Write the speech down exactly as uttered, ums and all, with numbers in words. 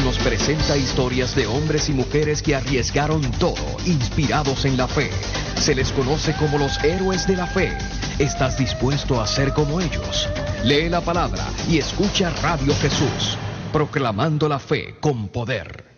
nos presenta historias de hombres y mujeres que arriesgaron todo, inspirados en la fe. Se les conoce como los héroes de la fe. ¿Estás dispuesto a ser como ellos? Lee la palabra y escucha Radio Jesús, proclamando la fe con poder.